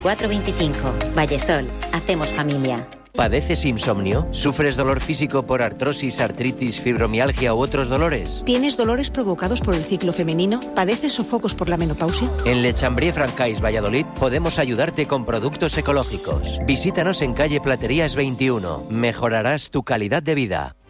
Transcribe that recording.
425. Vallesol. Hacemos familia. ¿Padeces insomnio? ¿Sufres dolor físico por artrosis, artritis, fibromialgia u otros dolores? ¿Tienes dolores provocados por el ciclo femenino? ¿Padeces sofocos por la menopausia? En Le Chambrier Francais, Valladolid, podemos ayudarte con productos ecológicos. Visítanos en calle Platerías 21. Mejorarás tu calidad de vida.